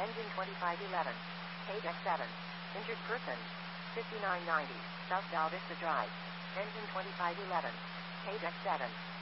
Engine 2511. Page X7. Injured person. 5990. South Val Vista Drive. Engine 2511. Page X7.